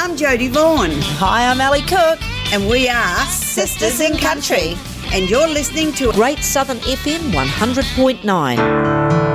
I'm Jodie Vaughan. Hi, I'm Ali Cook. And we are Sisters in Country. And you're listening to Great Southern FM 100.9.